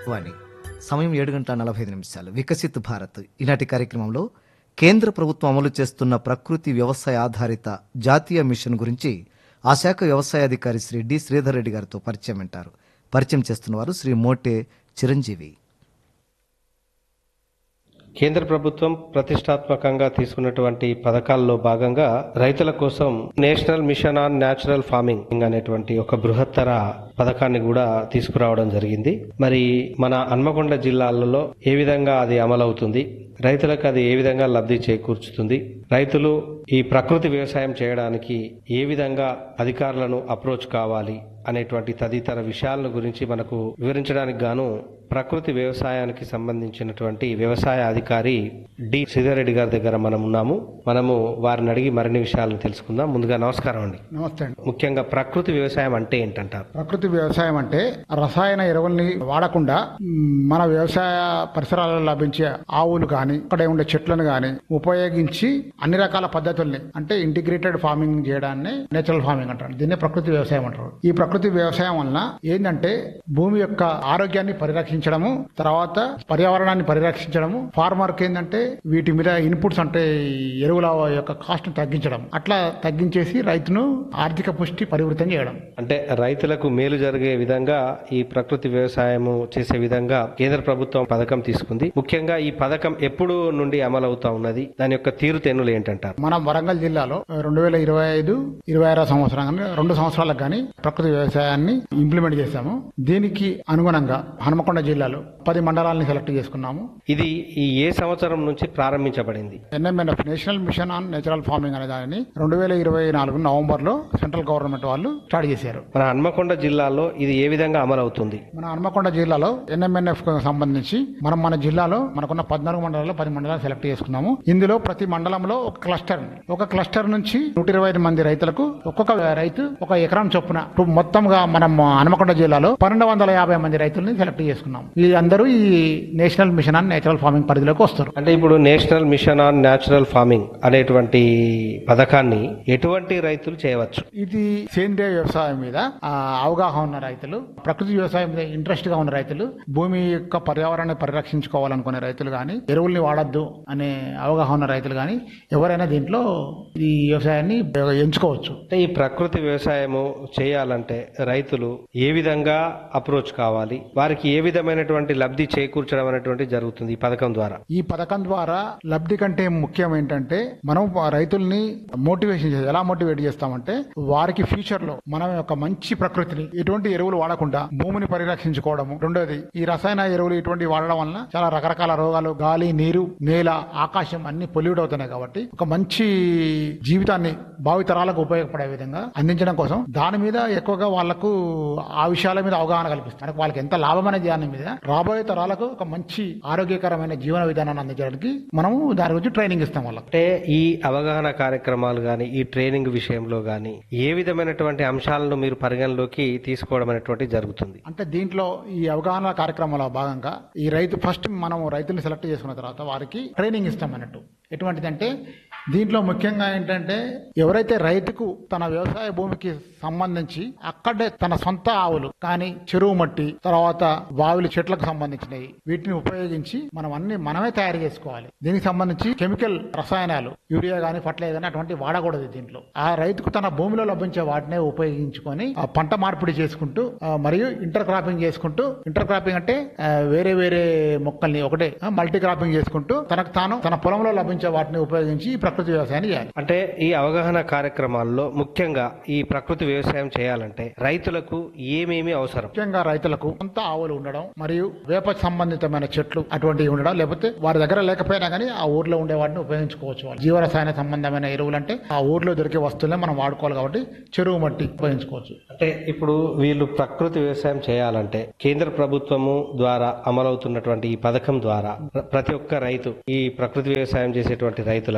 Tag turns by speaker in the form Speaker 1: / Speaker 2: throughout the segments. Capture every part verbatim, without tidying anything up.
Speaker 1: వాణి సమయం ఏడు గంటల నలభై ఐదు నిమిషాలు. వికసిత్ భారత్ ఈనాటి కార్యక్రమంలో కేంద్ర ప్రభుత్వం అమలు చేస్తున్న ప్రకృతి వ్యవసాయ ఆధారిత జాతీయ మిషన్ గురించి ఆ శాఖ వ్యవసాయ అధికారి శ్రీ డి శ్రీధర్ రెడ్డి గారితో పరిచయం వింటారు. పరిచయం చేస్తున్నవారు శ్రీ మోటే చిరంజీవి.
Speaker 2: కేంద్ర ప్రభుత్వం ప్రతిష్టాత్మకంగా తీసుకున్నటువంటి పథకాల్లో భాగంగా రైతుల కోసం national mission on natural farming అనేటువంటి ఒక బృహత్తర పథకాన్ని కూడా తీసుకురావడం జరిగింది. మరి మన హన్మకొండ జిల్లాలలో ఏ విధంగా అది అమలవుతుంది, రైతులకు అది ఏ విధంగా లబ్ధి చేకూర్చుతుంది, రైతులు ఈ ప్రకృతి వ్యవసాయం చేయడానికి ఏ విధంగా అధికారులను అప్రోచ్ కావాలి అనేటువంటి తదితర విషయాల గురించి మనకు వివరించడానికి గాను ప్రకృతి వ్యవసాయానికి సంబంధించినటువంటి వ్యవసాయ అధికారి డి శ్రీధర్ రెడ్డి గారి దగ్గర మనం ఉన్నాము. మనము వారిని అడిగి మరిన్ని విషయాలను తెలుసుకుందాం. ముందుగా నమస్కారం అండి.
Speaker 3: నమస్తే అండి.
Speaker 2: ముఖ్యంగా ప్రకృతి వ్యవసాయం అంటే ఏంటంటారు?
Speaker 3: ప్రకృతి వ్యవసాయం అంటే రసాయన ఎరువుల్ని వాడకుండా మన వ్యవసాయ పరిసరాలలో లభించే ఆవులు కానీ అక్కడ ఉండే చెట్లను కానీ ఉపయోగించి అన్ని రకాల పద్ధతుల్ని అంటే ఇంటిగ్రేటెడ్ ఫార్మింగ్ చేయడాన్ని నేచురల్ ఫార్మింగ్ అంటారు. దీన్నే ప్రకృతి వ్యవసాయం అంటారు. ఈ ప్రకృతి వ్యవసాయం వలన ఏంటంటే భూమి యొక్క ఆరోగ్యాన్ని పరిరక్షించడము, తర్వాత పర్యావరణాన్ని పరిరక్షించడము, ఫార్మర్ కి ఏంటంటే వీటి మీద ఇన్పుట్స్ అంటే ఎరువుల యొక్క కాస్ట్ తగ్గించడం, అట్లా తగ్గించేసి రైతును ఆర్థిక పుష్టి పరివృతం చేయడం.
Speaker 2: అంటే రైతులకు మేలు జరిగే విధంగా ఈ ప్రకృతి వ్యవసాయము చేసే విధంగా కేంద్ర ప్రభుత్వం పథకం తీసుకుంది. ముఖ్యంగా ఈ పథకం ఎప్పుడు నుండి అమలవుతా ఉన్నది, దాని యొక్క తీరుతెన్నులు ఏంటంటారు?
Speaker 3: మనం వరంగల్ జిల్లాలో రెండు వేల ఇరవై ఐదు ఇరవై ఆరో సంవత్సరం కానీ రెండు సంవత్సరాలకు కానీ ప్రకృతి వ్యవసాయాన్ని ఇంప్లిమెంట్ చేశాము. దీనికి అనుగుణంగా హన్మకొండ జిల్లాలో పది మండలాలను సెలెక్ట్ చేసుకున్నాము.
Speaker 2: ఇది ఈ ఏ సంవత్సరం నుంచి ప్రారంభించబడింది?
Speaker 3: NMNF national mission on natural farming అనే దానిని రెండు వేల ఇరవై నాలుగు నవంబర్ లో సెంట్రల్ గవర్నమెంట్ వాళ్ళు స్టార్ట్ చేశారు.
Speaker 2: మన హన్మకొండ జిల్లాలో ఇది ఏ విధంగా అమలవుతుంది?
Speaker 3: మన హన్మకొండ జిల్లాలో ఎన్ఎంఎన్ఎఫ్ కు సంబంధించి మనం మన జిల్లాలో మనకున్న పద్నాలుగు మండలాల్లో పది మండలాలు సెలెక్ట్ చేసుకున్నాము. ఇందులో ప్రతి మండలంలో ఒక క్లస్టర్ ఒక క్లస్టర్ నుంచి నూట ఇరవై ఐదు మంది రైతులకు ఒక్కొక్క రైతు ఒక ఎకరం చొప్పున మొత్తంగా మనం హన్మకొండ జిల్లాలో పన్నెండు వందల యాభై మంది రైతుల్ని సెలెక్ట్ చేసుకున్నాం. వీళ్ళందరూ ఈ national mission on natural farming పరిధిలోకి వస్తారు.
Speaker 2: అంటే ఇప్పుడు national mission on natural farming అనేటువంటి పథకాన్ని ఎటువంటి రైతులు చేయవచ్చు?
Speaker 3: ఇది సేంద్రియ వ్యవసాయం మీద అవగాహన ఉన్న రైతులు, ప్రకృతి వ్యవసాయం మీద ఇంట్రెస్ట్ గా ఉన్న రైతులు, భూమి యొక్క పర్యావరణాన్ని పరిరక్షించుకోవాలనుకునే రైతులు గాని, ఎరువుల్ని వాడద్దు అనే అవగాహన ఉన్న రైతులు గాని ఎవరైనా దీంట్లో ఈ వ్యవసాయాన్ని ఎంచుకోవచ్చు.
Speaker 2: అంటే ఈ ప్రకృతి వ్యవసాయము చేయాలంటే రైతులు ఏ విధంగా అప్రోచ్ కావాలి, వారికి ఏ విధమైనటువంటి లబ్ధి చేకూర్చడం అనేటువంటి జరుగుతుంది ఈ పథకం ద్వారా?
Speaker 3: ఈ పథకం ద్వారా లబ్ధి కంటే ముఖ్యం ఏంటంటే మనం రైతుల్ని మోటివేషన్ చేయాలి. ఎలా మోటివేట్ చేస్తామంటే వారికి ఫ్యూచర్ లో మనం యొక్క మంచి ప్రకృతిని ఎటువంటి ఎరువులు వాడకుండా భూమిని పరిరక్షించుకోవడము. రెండోది, ఈ రసాయన ఎరువులు ఇటువంటి వాడడం వలన చాలా రకరకాల రోగాలు, గాలి, నీరు, నేల, ఆకాశం అన్ని పొల్యూట్ అవుతున్నాయి. కాబట్టి ఒక మంచి జీవితాన్ని భావితరాలకు ఉపయోగపడే విధంగా అందించడం కోసం దాని మీద ఎక్కువగా వాళ్లకు ఆ విషయాల మీద అవగాహన కల్పిస్తారు. వాళ్ళకి ఎంత లాభం అనే దాని మీద రాబోయే తరాలకు ఒక మంచి ఆరోగ్యకరమైన జీవన విధానాన్ని అందించడానికి మనము దాని గురించి ట్రైనింగ్ ఇస్తాం వాళ్ళకి.
Speaker 2: అంటే ఈ అవగాహన కార్యక్రమాలు గాని, ఈ ట్రైనింగ్ విషయంలో గాని ఏ విధమైనటువంటి అంశాలను మీరు పరిగణలోకి తీసుకోవడం అనేటువంటి జరుగుతుంది?
Speaker 3: అంటే దీంట్లో ఈ అవగాహన కార్యక్రమంలో భాగంగా ఈ రైతు ఫస్ట్ మనం రైతుల్ని సెలెక్ట్ చేసుకున్న తర్వాత వారికి ట్రైనింగ్ ఇస్తాం అన్నట్టు. ఎటువంటిదంటే దీంట్లో ముఖ్యంగా ఏంటంటే ఎవరైతే రైతుకు తన వ్యవసాయ భూమికి సంబంధించి అక్కడే తన సొంత ఆవులు కానీ, చెరువు మట్టి, తర్వాత బావిలు, చెట్లకు సంబంధించినవి వీటిని ఉపయోగించి మనం అన్ని మనమే తయారు చేసుకోవాలి. దీనికి సంబంధించి కెమికల్ రసాయనాలు, యూరియా గానీ, ఫర్టిలైజర్ గానీ అటువంటి వాడకూడదు. దీంట్లో ఆ రైతుకు తన భూమిలో లభించే వాటినే ఉపయోగించుకొని ఆ పంట మార్పిడి చేసుకుంటూ మరియు ఇంటర్ క్రాపింగ్ చేసుకుంటూ, ఇంటర్ క్రాపింగ్ అంటే వేరే వేరే మొక్కల్ని ఒకటే మల్టీ క్రాపింగ్ చేసుకుంటూ తనకు తాను తన పొలంలో లభించే వాటిని ఉపయోగించి ప్రకృతి వ్యవసాయాన్ని చేయాలి.
Speaker 2: అంటే ఈ అవగాహన కార్యక్రమాల్లో ముఖ్యంగా ఈ ప్రకృతి వ్యవసాయం చేయాలంటే రైతులకు ఏమేమి అవసరం?
Speaker 3: ముఖ్యంగా రైతులకు సొంత ఆవులు ఉండడం మరియు వేప సంబంధితమైన చెట్లు అటువంటివి ఉండడం, లేకపోతే వారి దగ్గర లేకపోయినా కానీ ఆ ఊర్లో ఉండే వాటిని ఉపయోగించుకోవచ్చు. జీవరసాయన సంబంధమైన ఎరువులు అంటే ఆ ఊర్లో దొరికే వస్తువులే మనం వాడుకోవాలి కాబట్టి చెరువు మట్టి ఉపయోగించుకోవచ్చు.
Speaker 2: అంటే ఇప్పుడు వీళ్ళు ప్రకృతి వ్యవసాయం చేయాలంటే కేంద్ర ప్రభుత్వము ద్వారా అమలవుతున్నటువంటి ఈ పథకం ద్వారా ప్రతి ఒక్క రైతు ఈ ప్రకృతి వ్యవసాయం చేసేటువంటి రైతులకు ఏ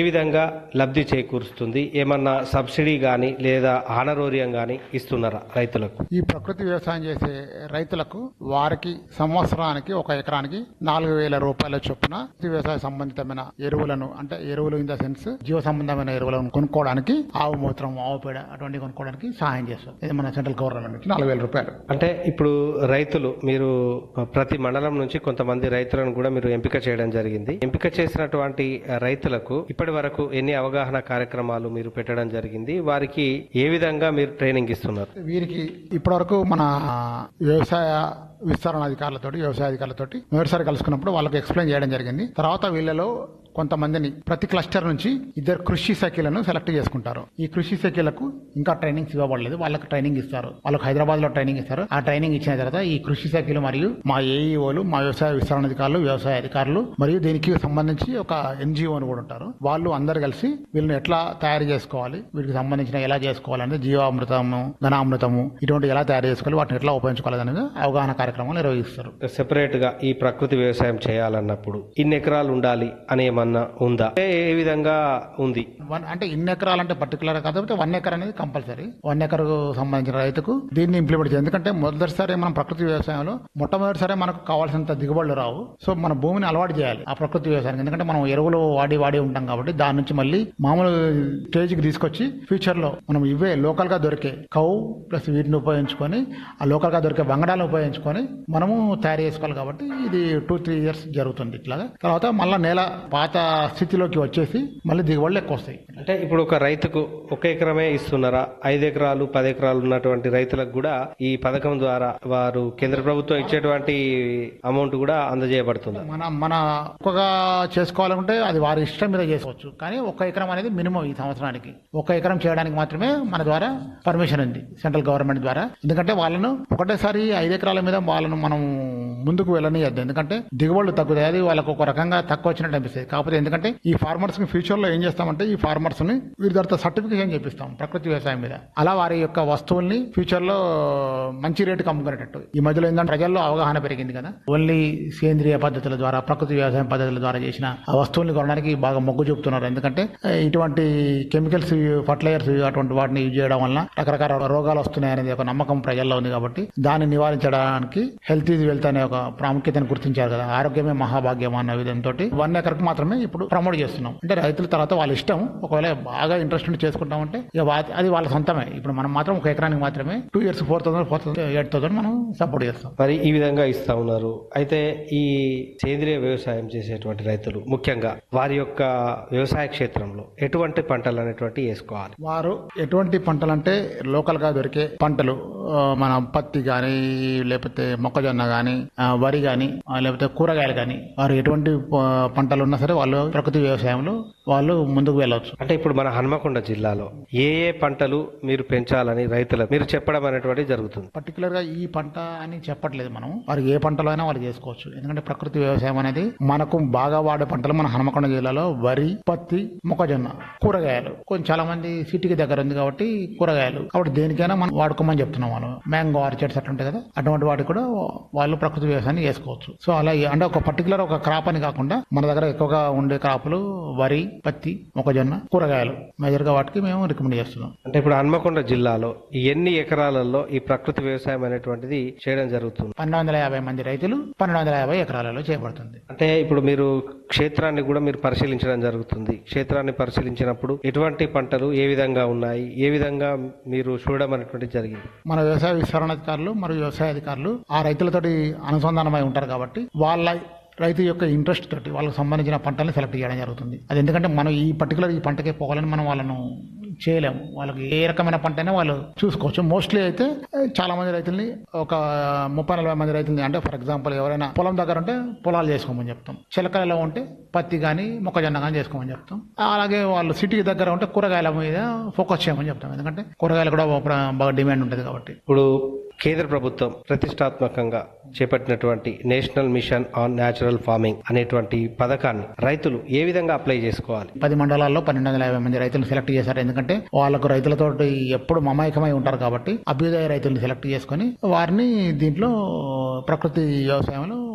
Speaker 2: ఏ విధంగా లబ్ధి చేకూరుస్తుంది? ఏమన్నా సబ్సిడీ గాని లేదా ఆనరోరియం గాని ఇస్తున్నారా రైతులకు?
Speaker 3: ఈ ప్రకృతి వ్యవసాయం చేసే రైతులకు వారికి సంవత్సరానికి ఒక ఎకరానికి నాలుగు వేల రూపాయల చొప్పున వ్యవసాయ సంబంధితమైన ఎరువులను, అంటే ఎరువులు ఇన్ ద సెన్స్ జీవ సంబంధమైన ఎరువులను కొనుక్కోవడానికి ఆవు మూత్రం, ఆవు పేడ అటువంటి కొనుక్కోవడానికి సహాయం చేస్తారు. ఇది మన సెంట్రల్ గవర్నమెంట్ నుంచి నాలుగు వేల రూపాయలు.
Speaker 2: అంటే ఇప్పుడు రైతులు మీరు ప్రతి మండలం నుంచి కొంతమంది రైతులను కూడా మీరు ఎంపిక చేయడం జరిగింది. ఎంపిక చేసినటువంటి రైతులకు ఇప్పటి వరకు ఎన్ని అవగాహన కార్యక్రమాలు మీరు పెట్టడం జరిగింది? వారికి ఏ విధంగా మీరు ట్రైనింగ్ ఇస్తున్నారు?
Speaker 3: వీరికి ఇప్పటివరకు మన వ్యవసాయ విస్తరణ అధికారులతోటి, వ్యవసాయ అధికారులతోటి మొదటిసారి కలుసుకున్నప్పుడు వాళ్ళకి ఎక్స్ప్లెయిన్ చేయడం జరిగింది. తర్వాత వీళ్ళలో కొంతమందిని ప్రతి క్లస్టర్ నుంచి ఇద్దరు కృషి సఖీలను సెలెక్ట్ చేసుకుంటారు. ఈ కృషి సఖీలకు ఇంకా ట్రైనింగ్స్ ఇవ్వబడలేదు, వాళ్ళకి ట్రైనింగ్ ఇస్తారు. వాళ్ళకి హైదరాబాద్ లో ట్రైనింగ్ ఇస్తారు. ఆ ట్రైనింగ్ ఇచ్చిన తర్వాత ఈ కృషి సఖీలు మరియు మా ఏఈఓలు, మా వ్యవసాయ విస్తరణ అధికారులు, వ్యవసాయ అధికారులు మరియు దీనికి సంబంధించి ఒక ఎన్జిఓని కూడా ఉంటారు. వాళ్ళు అందరు కలిసి వీళ్ళని ఎట్లా తయారు చేసుకోవాలి, వీటికి సంబంధించిన ఎలా చేసుకోవాలంటే జీవామృతము, ఘనామృతము ఇటువంటి ఎలా తయారు చేసుకోవాలి, వాటిని ఎట్లా ఉపయోగించుకోవాలి అనేది అవగాహన కార్యక్రమాలు నిర్వహిస్తారు.
Speaker 2: సెపరేట్ గా ఈ ప్రకృతి వ్యవసాయం చేయాలన్నప్పుడు ఇన్ని ఎకరాలు ఉండాలి అనే ఏమన్నా ఉందా? ఏ విధంగా ఉంది?
Speaker 3: వన్ అంటే ఇన్ని ఎకరాలు అంటే పర్టికులర్ కాకపోతే వన్ ఎకర్ అనేది కంపల్సరీ. వన్ ఎకర్ సంబంధించిన రైతుకు దీన్ని ఇంప్లిమెంట్ చేయాలి. ఎందుకంటే మొదటిసారి మనం ప్రకృతి వ్యవసాయంలో మొట్టమొదటిసారి మనకు కావాల్సినంత దిగుబడులు రావు. సో మన భూమిని అలవాటు చేయాలి ఆ ప్రకృతి వ్యవసాయానికి. ఎందుకంటే మనం ఎరువులు వాడి వాడి ఉంటాం కాబట్టి దాని నుంచి మళ్ళీ మామూలు స్టేజ్ కి తీసుకొచ్చి ఫ్యూచర్ లో మనం ఇవే లోకల్ గా దొరికే కౌ ప్లస్ వీటిని ఉపయోగించుకొని, ఆ లోకల్ గా దొరికే వంగడాలను ఉపయోగించుకొని మనము తయారు చేసుకోవాలి. కాబట్టి ఇది టూ త్రీ ఇయర్స్ జరుగుతుంది. ఇట్లాగా తర్వాత మళ్ళీ నేల పాత స్థితిలోకి వచ్చేసి మళ్ళీ దిగుబడులు ఎక్కువ వస్తాయి.
Speaker 2: అంటే ఇప్పుడు ఒక రైతుకు ఒక ఎకరమే ఇస్తున్నారా? ఐదు ఎకరాలు పది ఎకరాలు ఉన్నటువంటి రైతులకు కూడా ఈ పథకం ద్వారా వారు కేంద్ర ప్రభుత్వం ఇచ్చేటువంటి అమౌంట్ కూడా అందజేయబడుతుంది.
Speaker 3: మన మన ఒక్కగా చేసుకోవాలంటే అది వారి ఇష్టం మీద చేసుకోవచ్చు. కానీ ఒక ఎకరం అనేది మినిమం ఈ సంవత్సరానికి ఒక ఎకరం చేయడానికి మాత్రమే మన ద్వారా పర్మిషన్ ఉంది సెంట్రల్ గవర్నమెంట్ ద్వారా. ఎందుకంటే వాళ్ళను ఒకటేసారి ఐదు ఎకరాల మీద వాళ్ళను మనం ముందుకు వెళ్ళనియద్దు. ఎందుకంటే దిగుబడులు తగ్గుతాయి. అది వాళ్ళకు ఒక రకంగా తక్కువ వచ్చినట్టు అనిపిస్తుంది. కాకపోతే ఎందుకంటే ఈ ఫార్మర్స్ ని ఫ్యూచర్ లో ఏం చేస్తామంటే ఈ ఫార్మర్స్ ని వీరి తర్వాత సర్టిఫికేషన్ చేపిస్తాం ప్రకృతి వ్యవసాయం మీద. అలా వారి యొక్క వస్తువుల్ని ఫ్యూచర్ లో మంచి రేటుకి అమ్ముకునేటట్టు. ఈ మధ్యలో ఏంటంటే ప్రజల్లో అవగాహన పెరిగింది కదా, ఓన్లీ సేంద్రియ పద్ధతుల ద్వారా, ప్రకృతి వ్యవసాయం పద్ధతుల ద్వారా చేసిన ఆ వస్తువుల్ని కొనడానికి బాగా మొగ్గు చూపుతున్నారు. ఎందుకంటే ఇటువంటి కెమికల్స్, ఫర్టిలైజర్స్ అటువంటి వాటిని యూజ్ చేయడం వల్ల రకరకాల రోగాలు వస్తున్నాయి అనేది ఒక నమ్మకం ప్రజల్లో ఉంది. కాబట్టి దాన్ని నివారించడానికి హెల్త్ ఈజ్ వెల్త్ అనే ఒక ప్రాముఖ్యతను గుర్తించారు కదా, ఆరోగ్యమే మహాభాగ్యం అన్న విధంతో వన్ ఎకర్ కు మాత్రమే ఇప్పుడు ప్రమోట్ చేస్తున్నాం. అంటే రైతుల తర్వాత వాళ్ళ ఇష్టం, ఒకవేళ బాగా ఇంట్రెస్ట్ ఉండి చేసుకుంటామంటే ఇక అది వాళ్ళ సొంతమే. ఇప్పుడు మనం మాత్రం ఒక ఎకరానికి మాత్రమే two years four thousand four thousand eight thousand మనం సపోర్ట్ చేస్తాం.
Speaker 2: మరి ఈ విధంగా ఇస్తా ఉన్నారు. అయితే ఈ సేంద్రియ వ్యవసాయం చేసేటువంటి రైతులు ముఖ్యంగా వారి యొక్క వ్యవసాయ క్షేత్రంలో ఎటువంటి పంటలు అనేటువంటి వేసుకోవాలి?
Speaker 3: వారు ఎటువంటి పంటలు అంటే లోకల్ గా దొరికే పంటలు, మన పత్తి గాని, లేకపోతే మొక్కజొన్న గాని, వరి గాని, లేకపోతే కూరగాయలు గాని, వారు ఎటువంటి పంటలు ఉన్నా సరే వాళ్ళు ప్రకృతి వ్యవసాయంలో వాళ్ళు ముందుకు వెళ్ళవచ్చు.
Speaker 2: అంటే ఇప్పుడు మన హన్మకొండ జిల్లాలో ఏ ఏ పంటలు మీరు పెంచాలని రైతులకు మీరు చెప్పడం అనేటువంటి జరుగుతుంది?
Speaker 3: పర్టికులర్ గా ఈ పంట అని చెప్పట్లేదు మనం. వారు ఏ పంటలో అయినా వాళ్ళు చేసుకోవచ్చు. ఎందుకంటే ప్రకృతి వ్యవసాయం అనేది మనకు బాగా వాడే పంటలు మన హన్మకొండ జిల్లాలో వరి, పత్తి, మొక్కజొన్న, కూరగాయలు. కొంచెం చాలా మంది సిటీకి దగ్గర ఉంది కాబట్టి కూరగాయలు, కాబట్టి దేనికైనా మనం వాడుకోమని చెప్తున్నాం. వాళ్ళు మ్యాంగో ఆర్చర్డ్స్ అట్లా ఉంటాయి కదా, అటువంటి వాటికి కూడా వాళ్ళు ప్రకృతి వ్యవసాయాన్ని చేసుకోవచ్చు. సో అలా అంటే ఒక పర్టికులర్ ఒక క్రాప్ అని కాకుండా మన దగ్గర ఎక్కువగా ఉండే క్రాపులు వరి, పత్తి, మొక్కజొన్న, కూరగాయలు మేజర్ గా వాటికి మేము రికమెండ్ చేస్తున్నాం.
Speaker 2: అంటే ఇప్పుడు హన్మకొండ జిల్లాలో ఎన్ని ఎకరాలలో ఈ ప్రకృతి వ్యవసాయం అనేటువంటిది చేయడం జరుగుతుంది?
Speaker 3: పన్నెండు వందల యాభై మంది రైతులు పన్నెండు వందల యాభై ఎకరాలలో చేయబడుతుంది.
Speaker 2: అంటే ఇప్పుడు మీరు క్షేత్రాన్ని కూడా మీరు పరిశీలించడం జరుగుతుంది. క్షేత్రాన్ని పరిశీలించినప్పుడు ఎటువంటి పంటలు ఏ విధంగా ఉన్నాయి, ఏ విధంగా మీరు చూడడం అనేటువంటి జరిగింది?
Speaker 3: మన వ్యవసాయ విస్తరణాధికారులు మరియు వ్యవసాయ అధికారులు ఆ రైతులతోటి అనుసంధానమై ఉంటారు కాబట్టి వాళ్ళ రైతు యొక్క ఇంట్రెస్ట్ తోటి వాళ్ళకి సంబంధించిన పంటల్ని సెలెక్ట్ చేయడం జరుగుతుంది. అది ఎందుకంటే మనం ఈ పర్టికులర్ ఈ పంటకే పోవాలని మనం వాళ్ళను చేయలేము. వాళ్ళకి ఏ రకమైన పంట అయినా వాళ్ళు చూసుకోవచ్చు. మోస్ట్లీ అయితే చాలా మంది రైతుల్ని, ఒక ముప్పై నలభై మంది రైతుల్ని, అంటే ఫర్ ఎగ్జాంపుల్ ఎవరైనా పొలం దగ్గర ఉంటే పొలాలు చేసుకోమని చెప్తాం, చిలకలలో ఉంటే పత్తి కానీ మొక్కజొన్న కానీ చేసుకోమని చెప్తాం. అలాగే వాళ్ళు సిటీకి దగ్గర ఉంటే కూరగాయల మీద ఫోకస్ చేయమని చెప్తాం. ఎందుకంటే కూరగాయలు కూడా బాగా డిమాండ్ ఉంటుంది కాబట్టి.
Speaker 2: ఇప్పుడు కేంద్ర ప్రభుత్వం ప్రతిష్టాత్మకంగా చేపట్టినటువంటి national mission on natural farming అనేటువంటి పథకాన్ని రైతులు ఏ విధంగా అప్లై చేసుకోవాలి?
Speaker 3: పది మండలాల్లో పన్నెండు వందల యాభై మంది రైతులను సెలెక్ట్ చేశారు. ఎందుకంటే వాళ్ళకు రైతులతో ఎప్పుడు మమైకమై ఉంటారు కాబట్టి అభ్యుదయ రైతులను సెలెక్ట్ చేసుకుని వారిని దీంట్లో ప్రకృతి వ్యవసాయంలో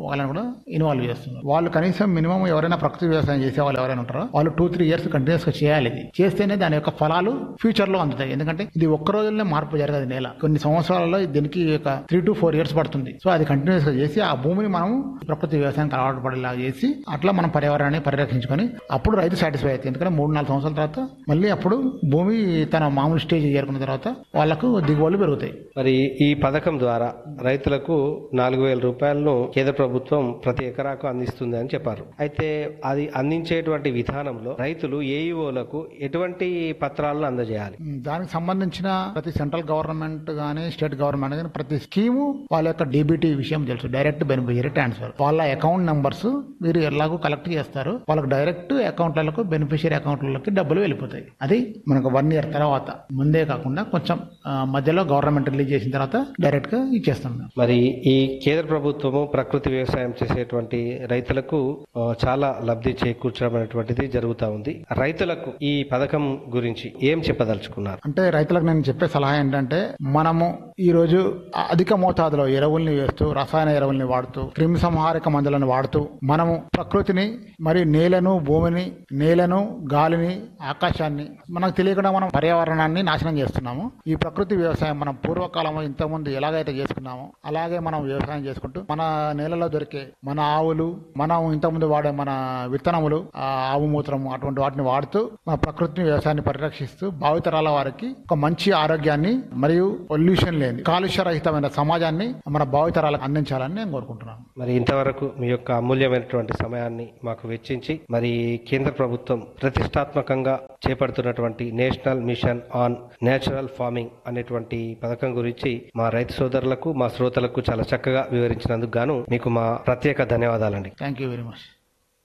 Speaker 3: వాళ్ళని కూడా ఇన్వాల్వ్ చేస్తున్నారు. వాళ్ళు కనీసం మినిమం ఎవరైనా ప్రకృతి వ్యవసాయం చేసే వాళ్ళు ఎవరైనా ఉంటారో వాళ్ళు టూ త్రీ ఇయర్స్ కంటిన్యూస్ గా చేయాలి. ఇది చేస్తేనే దాని యొక్క ఫలాలు ఫ్యూచర్ లో అందుతాయి. ఎందుకంటే ఇది ఒక్క రోజుల్లో మార్పు జరగదు. నేల కొన్ని సంవత్సరాలలో దీనికి ఒక త్రీ టు ఫోర్ ఇయర్స్ పడుతుంది. సో అది కంటిన్యూస్ గా చేసి ఆ భూమిని మనం ప్రకృతి వ్యవసాయానికి అలవాటు పడేలా చేసి అట్లా మనం పర్యావరణాన్ని పరిరక్షించుకొని అప్పుడు రైతు సాటిస్ఫై అవుతుంది. ఎందుకంటే మూడు నాలుగు సంవత్సరాల తర్వాత మళ్ళీ అప్పుడు భూమి తన మామూలు స్టేజ్ చేరుకున్న తర్వాత వాళ్ళకు దిగుబడులు పెరుగుతాయి.
Speaker 2: మరి ఈ పథకం ద్వారా రైతులకు నాలుగు వేల రూపాయలను కేంద్ర ప్రభుత్వం ప్రతి ఎకరాకు అందిస్తుంది అని చెప్పారు. అయితే అది అందించేటువంటి విధానంలో రైతులు ఏఈఓలకు ఎటువంటి పత్రాలను అందజేయాలి?
Speaker 3: దానికి సంబంధించిన ప్రతి సెంట్రల్ గవర్నమెంట్ గానీ స్టేట్ గవర్నమెంట్ గానీ ప్రతి స్కీము వాళ్ళ యొక్క డీబీటీ విషయం తెలుసు. డైరెక్ట్ బెనిఫిషియరీ ట్రాన్స్ఫర్ వాళ్ళ అకౌంట్ నంబర్స్ మీరు ఎలాగో కలెక్ట్ చేస్తారు. వాళ్ళకి డైరెక్ట్ అకౌంట్లకు బెనిఫిషియరీ అకౌంట్లకి డబ్బులు వెళ్ళిపోతాయి. అది మనకు వన్ ఇయర్ తర్వాత ముందే కాకుండా కొంచెం మధ్యలో గవర్నమెంట్ రిలీజ్ చేసిన తర్వాత డైరెక్ట్ గా ఇచ్చేస్తాం.
Speaker 2: మరి ఈ కేంద్ర ప్రభుత్వము ప్రకృతి వ్యవసాయం చేసేటువంటి రైతులకు చాలా లబ్ధి చేకూర్చడం అనేటువంటిది జరుగుతూ ఉంది. రైతులకు ఈ పథకం గురించి ఏం చెప్పదలుచుకున్నారు?
Speaker 3: అంటే రైతులకు నేను చెప్పే సలహా ఏంటంటే మనము ఈ రోజు అధిక మోతాదులో ఎరువుల్ని వేస్తూ రసాయన ఎరువుల్ని వాడుతూ క్రిమి సంహారక మందులను వాడుతూ మనము ప్రకృతిని మరి నేలను భూమిని నేలను గాలిని ఆకాశాన్ని మనకు తెలియకుండా మనం పర్యావరణాన్ని నాశనం చేస్తున్నాము. ఈ ప్రకృతి వ్యవసాయం మనం పూర్వకాలంలో ఇంతకుముందు ఎలాగైతే చేసుకున్నామో అలాగే మనం వ్యవసాయం చేసుకుంటూ మన నేలలో దొరికే మన ఆవులు మనం ఇంతకుముందు వాడే మన విత్తనములు ఆవు మూత్రము అటువంటి వాటిని వాడుతూ మన ప్రకృతిని వ్యవసాయాన్ని పరిరక్షిస్తూ భావితరాల వారికి ఒక మంచి ఆరోగ్యాన్ని మరియు పొల్యూషన్ లేని కాలుష్య రహితమైన సమాజాన్ని మన భావితరాలకు అందించాలని నేను కోరుకుంటున్నాను.
Speaker 2: మరి ఇంతవరకు మీ యొక్క అమూల్యమైనటువంటి సమయాన్ని మాకు వెచ్చించి మరి కేంద్ర ప్రభుత్వం ప్రతిష్టాత్మకంగా చేపడుతున్నటువంటి national mission on natural farming అనేటువంటి పథకం గురించి మా రైతు సోదరులకు మా శ్రోతలకు చాలా చక్కగా వివరించినందుకు గాను మీకు మా ప్రత్యేక ధన్యవాదాలండి.
Speaker 3: Thank you very much.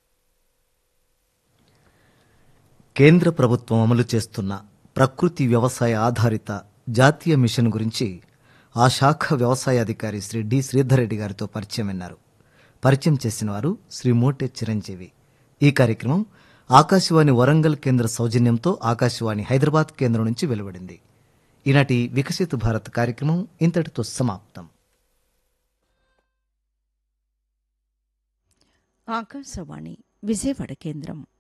Speaker 1: కేంద్ర ప్రభుత్వం అమలు చేస్తున్న ప్రకృతి వ్యవసాయ ఆధారిత జాతీయ మిషన్ గురించి ఆ శాఖ వ్యవసాయ అధికారి శ్రీ డి శ్రీధర్ రెడ్డి గారితో పరిచయం విన్నారు. పరిచయం చేసిన వారు శ్రీ మోటే చిరంజీవి. ఈ కార్యక్రమం ఆకాశవాణి వరంగల్ కేంద్ర సౌజన్యంతో ఆకాశవాణి హైదరాబాద్ కేంద్రం నుంచి వెలువడింది. ఈనాటి వికసిత్ భారత్ కార్యక్రమం ఇంతటితో సమాప్తం.
Speaker 4: ఆకాశవాణి విజయవాడ కేంద్రం.